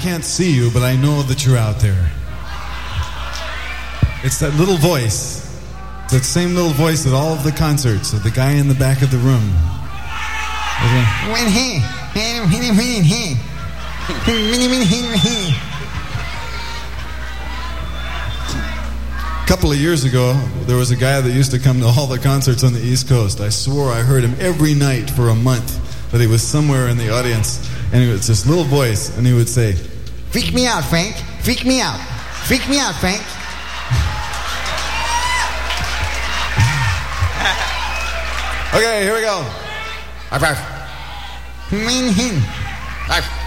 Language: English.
can't see you, but I know that you're out there. It's that little voice. It's that same little voice at all of the concerts of the guy in the back of the room. A couple of years ago, there was a guy that used to come to all the concerts on the East Coast. I swore I heard him every night for a month, that he was somewhere in the audience, and it was this little voice, and he would say, "Freak me out, Frank. Freak me out. Freak me out, Frank." Okay, here we go. High five.